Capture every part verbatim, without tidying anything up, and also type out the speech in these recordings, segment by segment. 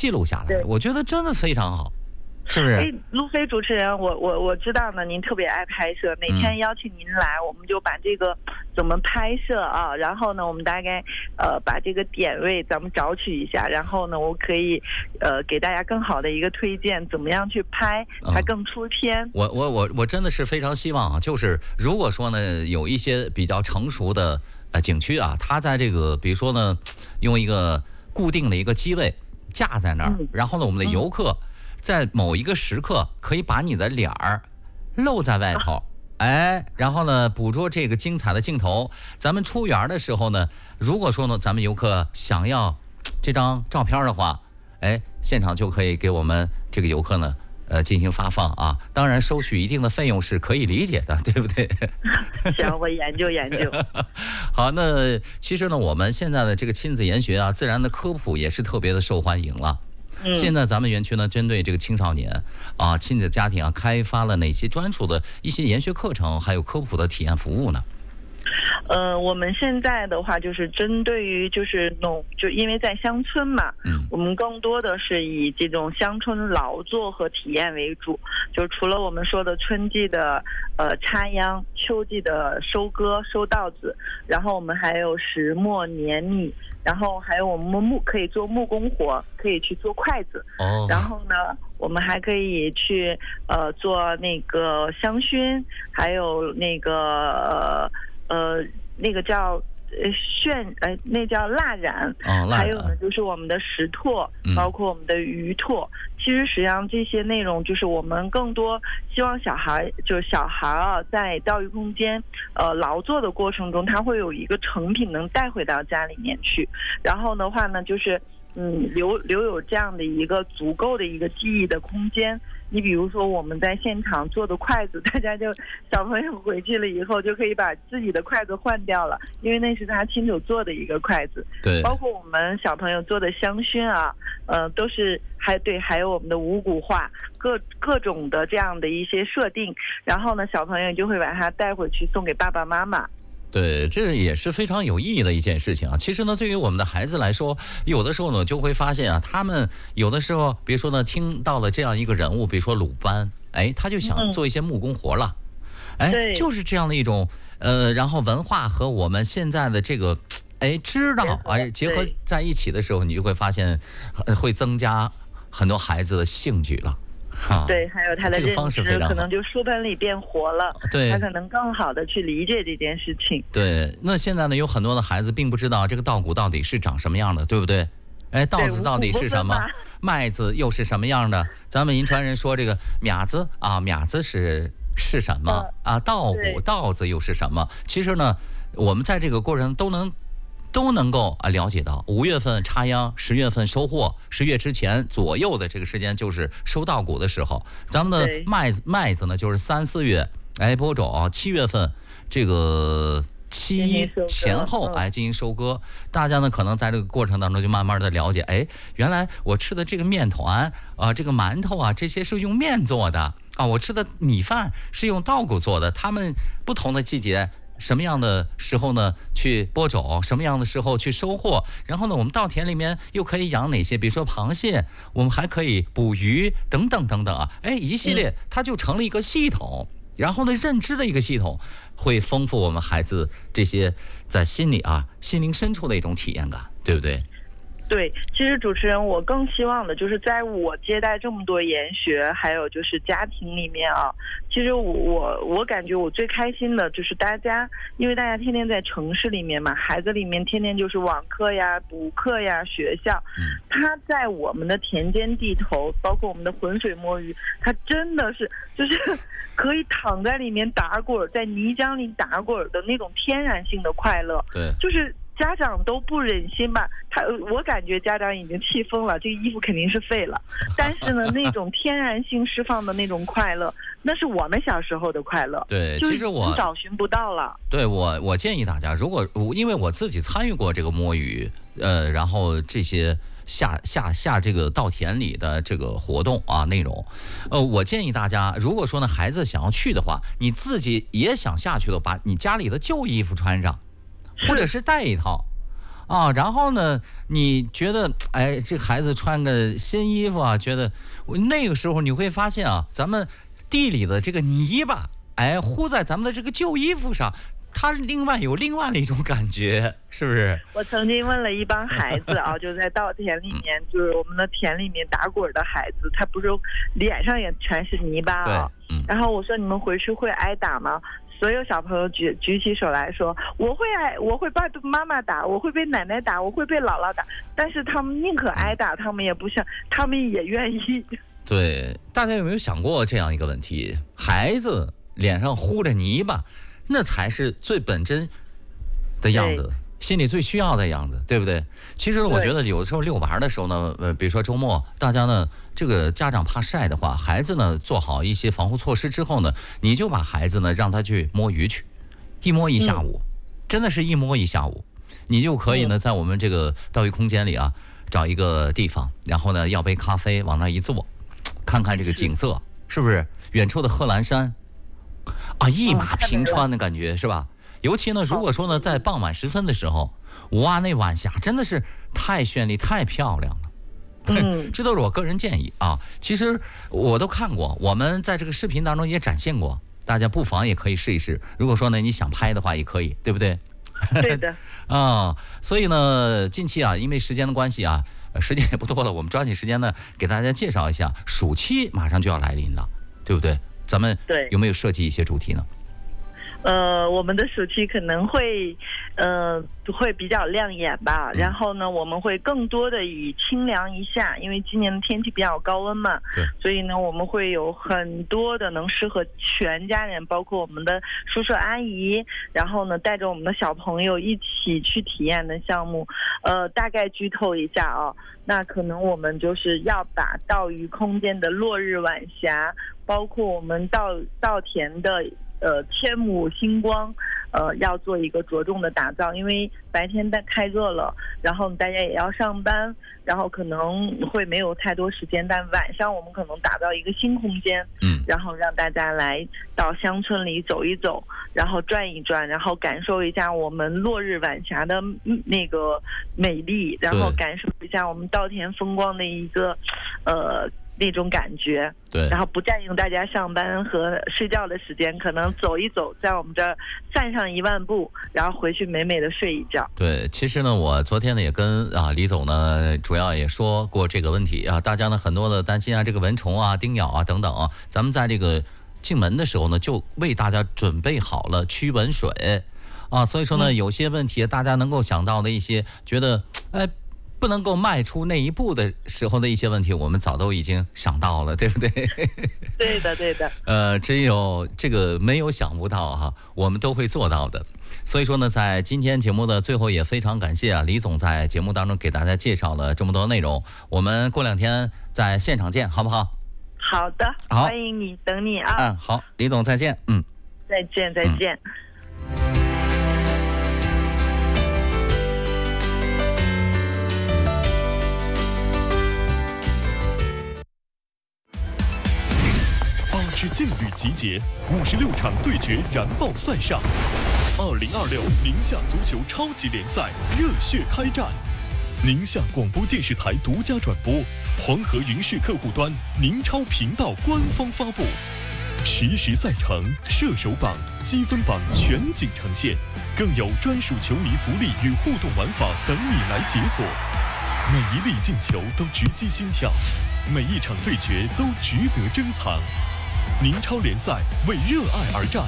记录下来，我觉得真的非常好。是不是？ 哎，路飞主持人，我我我知道呢，您特别爱拍摄，哪天邀请您来，嗯、我们就把这个怎么拍摄啊，然后呢，我们大概呃把这个点位咱们找取一下，然后呢，我可以呃给大家更好的一个推荐，怎么样去拍它更出片。嗯、 我我我我真的是非常希望啊，就是如果说呢有一些比较成熟的呃景区啊，它在这个比如说呢用一个固定的一个机位架在那儿，嗯、然后呢我们的游客。嗯在某一个时刻，可以把你的脸儿露在外头，哎，然后呢，捕捉这个精彩的镜头。咱们出园的时候呢，如果说呢，咱们游客想要这张照片的话，哎，现场就可以给我们这个游客呢，呃，进行发放啊。当然，收取一定的费用是可以理解的，对不对？ 行，我研究研究。 好，那其实呢，我们现在的这个亲子研学啊，自然的科普也是特别的受欢迎了。现在咱们园区呢，针对这个青少年啊、亲子家庭啊，开发了哪些专属的一些研学课程，还有科普的体验服务呢？ 呃，我们现在的话就是针对于就是农，就因为在乡村嘛，嗯，我们更多的是以这种乡村劳作和体验为主。就除了我们说的春季的呃插秧，秋季的收割收稻子，然后我们还有石磨碾米，然后还有我们木可以做木工活，可以去做筷子。哦，然后呢，我们还可以去呃做那个香薰，还有那个呃。呃，那个叫呃炫呃，那叫蜡染，哦、蜡染还有呢就是我们的石拓，嗯、包括我们的鱼拓。其实实际上这些内容就是我们更多希望小孩，就是小孩啊，在教育空间呃劳作的过程中，他会有一个成品能带回到家里面去。然后的话呢，就是嗯留留有这样的一个足够的一个记忆的空间。你比如说我们在现场做的筷子，大家就小朋友回去了以后就可以把自己的筷子换掉了，因为那是他亲手做的一个筷子。 对， 包括我们小朋友做的香薰啊，呃，都是还对，还有我们的五谷画，各各种的这样的一些设定，然后呢，小朋友就会把它带回去送给爸爸妈妈。 对，这也是非常有意义的一件事情啊。其实呢，对于我们的孩子来说，有的时候呢，就会发现啊，他们有的时候，比如说呢，听到了这样一个人物，比如说鲁班，哎，他就想做一些木工活了，嗯、哎，就是这样的一种呃，然后文化和我们现在的这个哎知道哎结合在一起的时候，你就会发现会增加很多孩子的兴趣了。 对，还有他的认知可能就书本里变活了， 对， 他可能更好的去理解这件事情。 对，那现在呢，有很多的孩子并不知道这个稻谷到底是长什么样的，对不对？哎，稻子到底是什么？麦子又是什么样的？咱们银川人说这个мя子啊，мя子是是什么啊？稻谷稻子又是什么？其实呢，我们在这个过程都能。都能够啊了解到，五月份插秧，十月份收获，十月之前左右的这个时间就是收稻谷的时候。咱们的麦子麦子呢，就是三四月哎播种，七月份这个七前后哎进行收割。大家呢可能在这个过程当中就慢慢的了解，哎，原来我吃的这个面团啊、呃，这个馒头啊，这些是用面做的啊，我吃的米饭是用稻谷做的。他们不同的季节。什么样的时候呢去播种，什么样的时候去收获，然后呢我们稻田里面又可以养哪些，比如说螃蟹，我们还可以捕鱼等等等等啊，哎，一系列它就成了一个系统，然后呢认知的一个系统，会丰富我们孩子这些在心里啊心灵深处的一种体验感，对不对？ 对，其实主持人，我更希望的就是在我接待这么多研学，还有就是家庭里面啊，其实我我感觉我最开心的就是大家，因为大家天天在城市里面嘛，孩子里面天天就是网课呀、补课呀、学校，他在我们的田间地头，包括我们的浑水摸鱼，他真的是就是可以躺在里面打滚，在泥浆里打滚的那种天然性的快乐， 对， 就是。家长都不忍心吧，他我感觉家长已经气疯了，这个衣服肯定是废了。但是呢，那种天然性释放的那种快乐，那是我们小时候的快乐。 对，其实我找寻不到了。 对我，我建议大家，如果因为我自己参与过这个摸鱼，呃，然后这些下下下这个稻田里的这个活动啊内容，呃，我建议大家，如果说呢孩子想要去的话，你自己也想下去的，把你家里的旧衣服穿上。或者是带一套， 啊，然后呢，你觉得哎，这孩子穿个新衣服啊，觉得那个时候你会发现啊，咱们地里的这个泥巴，哎，糊在咱们的这个旧衣服上。他另外有另外的一种感觉，是不是？ 我曾经问了一帮孩子啊，就在稻田里面，就是我们的田里面打滚的孩子，他不是脸上也全是泥巴啊。嗯。然后我说你们回去会挨打吗？所有小朋友举举起手来说，我会挨，我会被妈妈打，我会被奶奶打，我会被姥姥打。但是他们宁可挨打，他们也不想，他们也愿意。 对，大家有没有想过这样一个问题？孩子脸上糊着泥巴。那才是最本真的样子，心里最需要的样子，对不对？其实我觉得有的时候遛娃的时候呢，呃，比如说周末，大家呢，这个家长怕晒的话，孩子呢做好一些防护措施之后呢，你就把孩子呢让他去摸鱼去，一摸一下午，嗯、真的是一摸一下午，你就可以呢在我们这个钓鱼空间里啊，找一个地方，然后呢要杯咖啡，往那一坐，看看这个景色，是不是？远处的贺兰山。啊，一马平川的感觉是吧？尤其呢，如果说呢，在傍晚时分的时候，哇，那晚霞真的是太绚丽、太漂亮了。嗯，这都是我个人建议啊。其实我都看过，我们在这个视频当中也展现过，大家不妨也可以试一试。如果说呢，你想拍的话，也可以，对不对？ 对的。 啊，所以呢，近期啊，因为时间的关系啊，时间也不多了，我们抓紧时间呢，给大家介绍一下，暑期马上就要来临了，对不对？咱们有没有设计一些主题呢？ 呃，我们的暑期可能会，呃，会比较亮眼吧。嗯、然后呢，我们会更多的以清凉一下，因为今年的天气比较高温嘛，对，所以呢，我们会有很多的能适合全家人，包括我们的叔叔阿姨，然后呢，带着我们的小朋友一起去体验的项目。呃，大概剧透一下啊，那可能我们就是要把钓鱼空间的落日晚霞，包括我们稻稻田的。呃，天母星光，呃，要做一个着重的打造，因为白天太热了，然后大家也要上班，然后可能会没有太多时间，但晚上我们可能打造一个新空间，嗯，然后让大家来到乡村里走一走，然后转一转，然后感受一下我们落日晚霞的那个美丽，然后感受一下我们稻田风光的一个，呃。那种感觉，对，然后不占用大家上班和睡觉的时间，可能走一走，在我们这儿散上一万步，然后回去美美的睡一觉。 对，其实呢，我昨天呢也跟啊李总呢，主要也说过这个问题啊，大家呢很多的担心啊，这个蚊虫啊、叮咬啊等等啊，咱们在这个进门的时候呢，就为大家准备好了驱蚊水啊，所以说呢，嗯、有些问题大家能够想到的一些，觉得哎。不能够迈出那一步的时候的一些问题，我们早都已经想到了，对不对？ 对的，对的。 呃，只有这个没有想不到哈，我们都会做到的。所以说呢，在今天节目的最后，也非常感谢啊，李总在节目当中给大家介绍了这么多内容。我们过两天在现场见，好不好？ 好的，好，欢迎你，等你啊。 嗯，好，李总再见，嗯， 再见，再见。嗯是劲旅集结，五十六场对决燃爆赛上，二零二六宁夏足球超级联赛热血开战，宁夏广播电视台独家转播，黄河云视客户端宁超频道官方发布，实时赛程、射手榜、积分榜全景呈现，更有专属球迷福利与互动玩法等你来解锁。每一粒进球都直击心跳，每一场对决都值得珍藏。宁超联赛为热爱而战，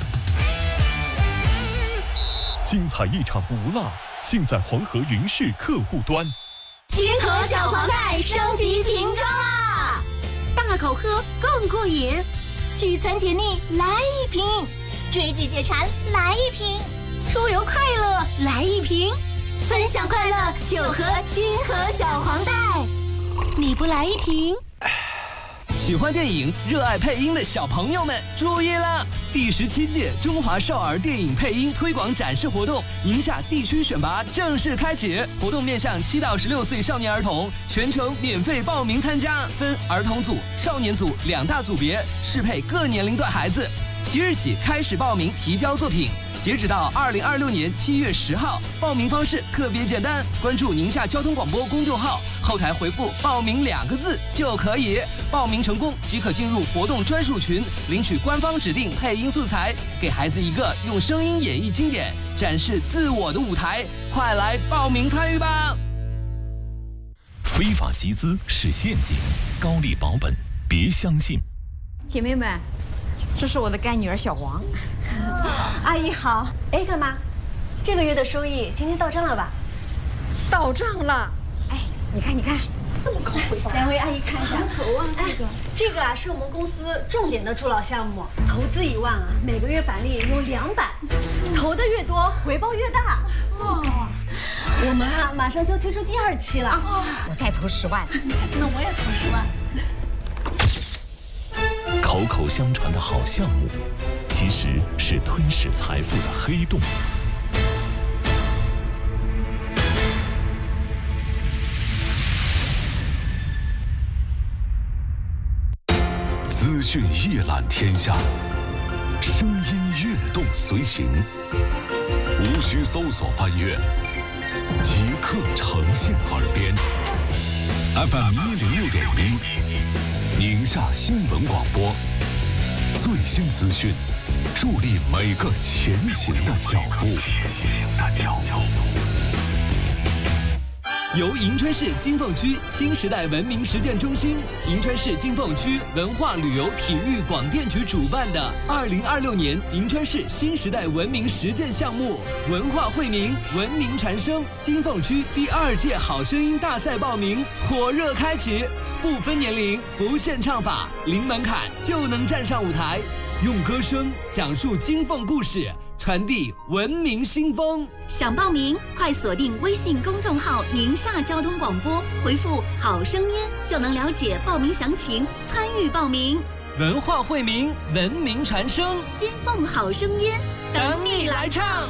精彩一场不落，尽在黄河云视客户端。 金河小黄袋升级瓶装啦，大口喝更过瘾，聚餐解腻来一瓶，追剧解馋来一瓶，出游快乐来一瓶，分享快乐就喝金河小黄袋，你不来一瓶？ 喜欢电影、热爱配音的小朋友们注意了！第十七届中华少儿电影配音推广展示活动，宁夏地区选拔正式开启。活动面向七到十六岁少年儿童，全程免费报名参加，分儿童组、少年组两大组别，适配各年龄段孩子。 即日起开始报名提交作品，截止到二零二六年七月十号。报名方式特别简单，关注宁夏交通广播公众号，后台回复“报名”两个字就可以。报名成功即可进入活动专属群，领取官方指定配音素材，给孩子一个用声音演绎经典、展示自我的舞台。快来报名参与吧！ 非法集资是陷阱，高利保本别相信。 姐妹们，这是我的干女儿小王。阿姨好。 哎，干妈，这个月的收益今天到账了吧？ 到账了。哎，你看，你看，这么高回报。 两位阿姨看一下。 头啊，这个、 哎，这个啊是我们公司重点的助老项目，投资一万啊，每个月返利有两百，投的越多，回报越大。 哦， 我们啊马上就要推出第二期了。 哦，我再投十万。 那我也投十万。 口口相传的好项目，其实是吞噬财富的黑洞。资讯一览天下，声音跃动随行，无需搜索翻阅，即刻呈现耳边。F M 一零六点一，宁夏新闻广播，最新资讯，助力每个前行的脚步。 由银川市金凤区新时代文明实践中心、银川市金凤区文化旅游体育广电局主办的二零二六年银川市新时代文明实践项目“文化惠民，文明传声”金凤区第二届好声音大赛报名火热开启，不分年龄，不限唱法，零门槛就能站上舞台，用歌声讲述金凤故事，传递文明新风。 想报名，快锁定微信公众号“宁夏交通广播”，回复“好声音”就能了解报名详情，参与报名。 文化惠民，文明传声， 金凤好声音， 等你来唱。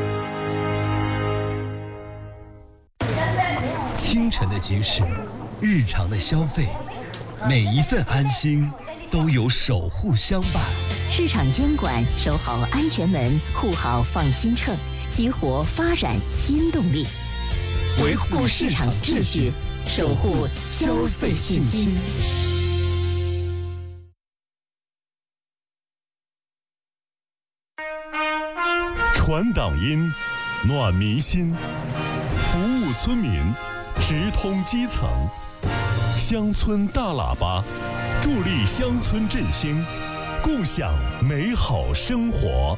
清晨的集市，日常的消费，每一份安心都有守护相伴。 市场监管，守好安全门，护好放心秤，激活发展新动力，维护市场秩序，守护消费信心。 传党音，暖民心，服务村民，直通基层。乡村大喇叭，助力乡村振兴，共享美好生活。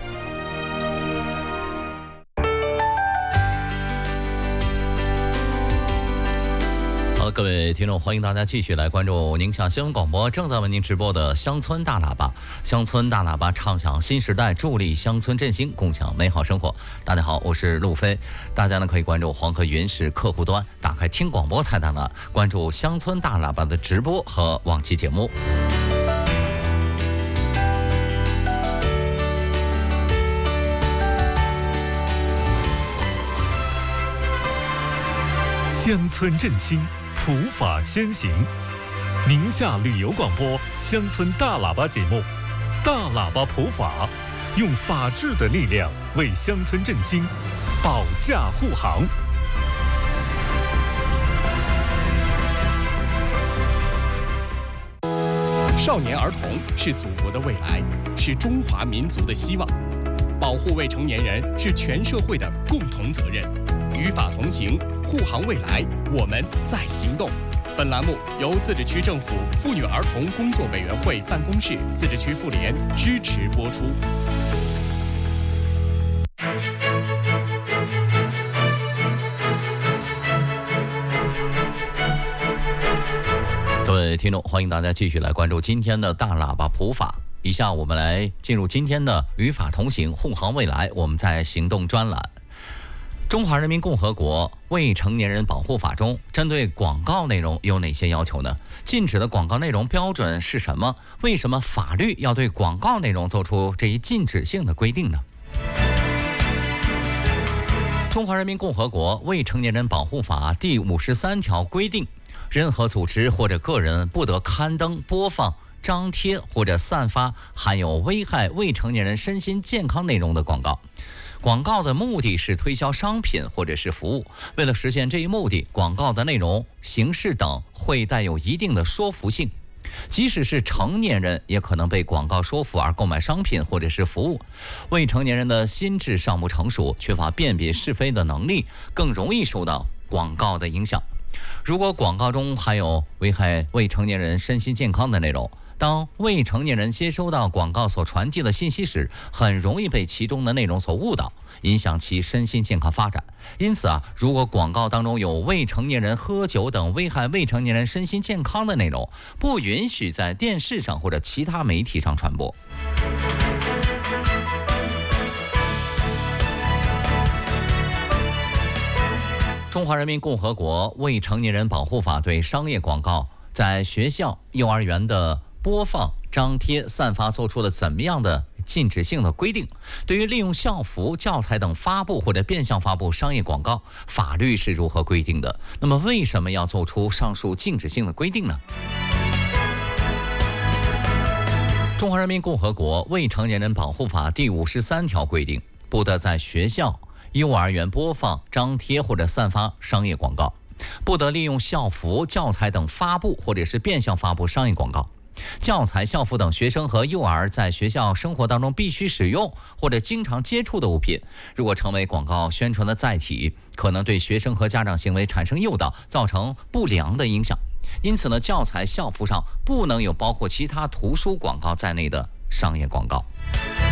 好了，各位听众，欢迎大家继续来关注宁夏新闻广播正在为您直播的乡村大喇叭。乡村大喇叭唱响新时代，助力乡村振兴，共享美好生活。大家好，我是陆飞。大家呢可以关注黄河云市客户端，打开听广播菜单栏，关注乡村大喇叭的直播和往期节目。 乡村振兴，普法先行。宁夏旅游广播乡村大喇叭节目，大喇叭普法，用法治的力量为乡村振兴保驾护航。 少年儿童是祖国的未来，是中华民族的希望。保护未成年人是全社会的共同责任。与法同行，护航未来，我们在行动。本栏目由自治区政府妇女儿童工作委员会办公室、自治区妇联支持播出。 各位听众，欢迎大家继续来关注今天的大喇叭普法。以下我们来进入今天的与法同行，护航未来，我们在行动专栏。中华人民共和国未成年人保护法中针对广告内容有哪些要求呢？禁止的广告内容标准是什么？为什么法律要对广告内容做出这一禁止性的规定呢？中华人民共和国未成年人保护法第五十三条规定，任何组织或者个人不得刊登、播放、 张贴或者散发含有危害未成年人身心健康内容的广告。广告的目的是推销商品或者是服务，为了实现这一目的，广告的内容、形式等会带有一定的说服性。即使是成年人也可能被广告说服而购买商品或者是服务。未成年人的心智尚不成熟，缺乏辨别是非的能力，更容易受到广告的影响。如果广告中含有危害未成年人身心健康的内容，当未成年人接收到广告所传递的信息时，很容易被其中的内容所误导，影响其身心健康发展。因此啊，如果广告当中有未成年人喝酒等危害未成年人身心健康的内容，不允许在电视上或者其他媒体上传播。中华人民共和国未成年人保护法对商业广告在学校、幼儿园的播放、张贴、散发做出了怎么样的禁止性的规定？对于利用校服、教材等发布或者变相发布商业广告，法律是如何规定的？那么为什么要做出上述禁止性的规定呢？中华人民共和国未成年人保护法第五十三条规定，不得在学校、幼儿园播放、张贴或者散发商业广告，不得利用校服、教材等发布或者是变相发布商业广告。教材、校服等学生和幼儿在学校生活当中必须使用或者经常接触的物品，如果成为广告宣传的载体，可能对学生和家长行为产生诱导，造成不良的影响。因此呢，教材、校服上不能有包括其他图书广告在内的商业广告。